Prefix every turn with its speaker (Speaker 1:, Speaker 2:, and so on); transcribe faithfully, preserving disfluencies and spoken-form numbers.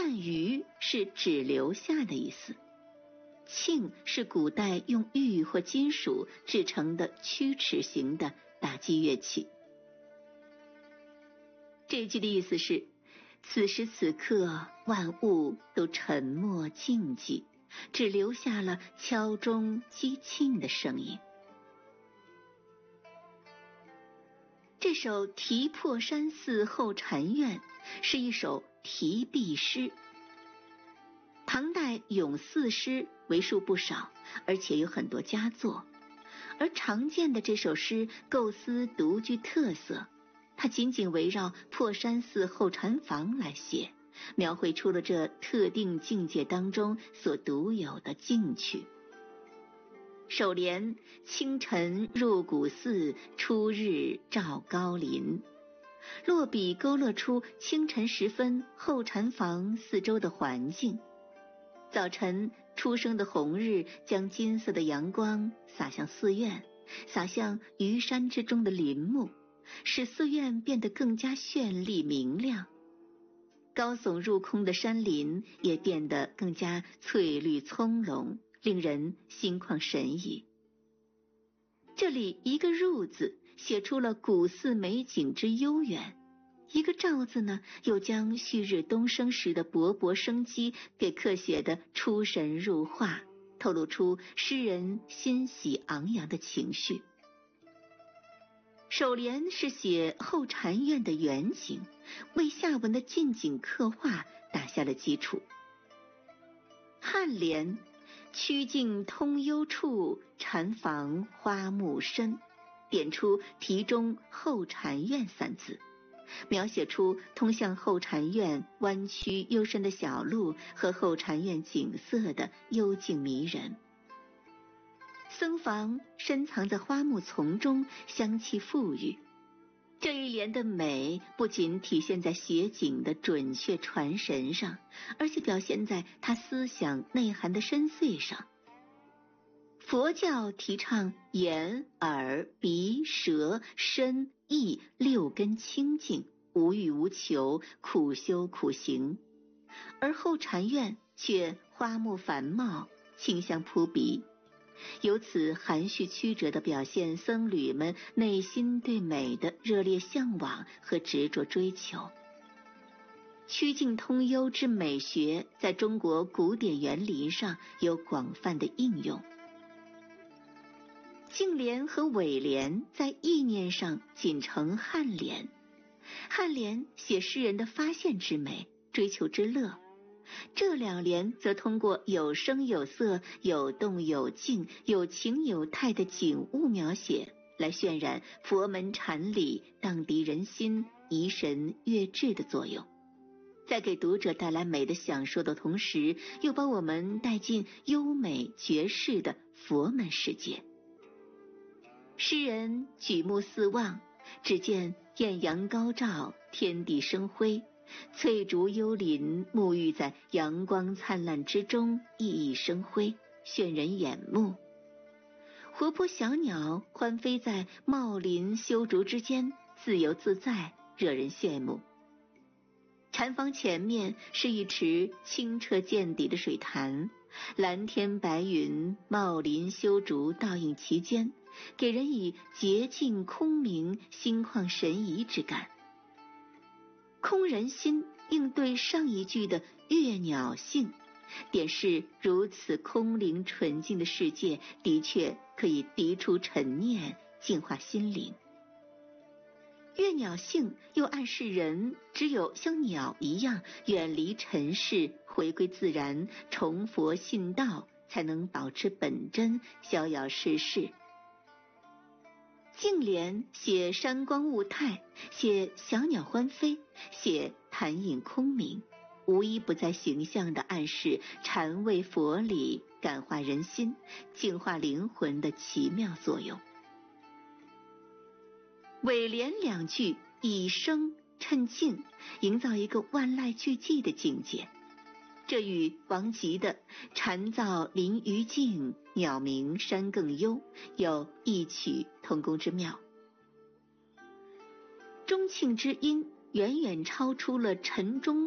Speaker 1: 断余是只留下的意思。磬是古代用玉或金属制成的曲尺形的打击乐器。这句的意思是，此时此刻万物都沉默静寂，只留下了敲钟击磬的声音。这首《题破山寺后禅院》是一首题壁诗。唐代咏寺诗为数不少，而且有很多佳作，而常见的这首诗构思独具特色，它仅仅围绕破山寺后禅房来写，描绘出了这特定境界当中所独有的境趣。首联清晨入古寺，初日照高林，落笔勾勒出清晨时分后禅房四周的环境。早晨初升的红日将金色的阳光洒向寺院，洒向虞山之中的林木，使寺院变得更加绚丽明亮。高耸入空的山林也变得更加翠绿葱茏，令人心旷神怡。这里一个入字写出了古寺美景之悠远，一个照字呢，又将旭日东升时的勃勃生机给刻写的出神入化，透露出诗人欣喜昂扬的情绪。首联是写后禅院的远景，为下文的近景刻画打下了基础。颔联曲径通幽处，禅房花木深，点出题中后禅院三字，描写出通向后禅院弯曲幽深的小路和后禅院景色的幽静迷人。僧房深藏在花木丛中，香气馥郁。这一联的美不仅体现在写景的准确传神上，而且表现在它思想内涵的深邃上。佛教提倡眼、耳、鼻、舌、身、意六根清净，无欲无求，苦修苦行，而后禅院却花木繁茂，清香扑鼻，由此含蓄曲折地表现僧侣们内心对美的热烈向往和执着追求。曲径通幽之美学在中国古典园林上有广泛的应用。颈联和尾联在意念上仅成颔联，颔联写诗人的发现之美，追求之乐，这两联则通过有声有色、有动有静、有情有态的景物描写，来渲染佛门禅理荡涤人心、怡神悦智的作用，在给读者带来美的享受的同时，又把我们带进优美绝世的佛门世界。诗人举目四望，只见艳阳高照，天地生辉，翠竹幽林沐浴在阳光灿烂之中，熠熠生辉，炫人眼目。活泼小鸟欢飞在茂林修竹之间，自由自在，惹人羡慕。禅房前面是一池清澈见底的水潭，蓝天白云、茂林修竹倒映其间，给人以洁净空明、心旷神怡之感。空人心应对上一句的悦鸟性，点示如此空灵纯净的世界的确可以涤除尘念，净化心灵。悦鸟性又暗示人只有像鸟一样远离尘世，回归自然，崇佛信道，才能保持本真，逍遥世事。颈联写山光物态，写小鸟欢飞，写潭影空明，无一不在形象地暗示禅味佛理，感化人心，净化灵魂的奇妙作用。尾联两句以声衬静，营造一个万籁俱寂的境界，这与王吉的禅噪林愈静，鸟鸣山更幽有异曲同工之妙。钟磬之音远远超出了晨钟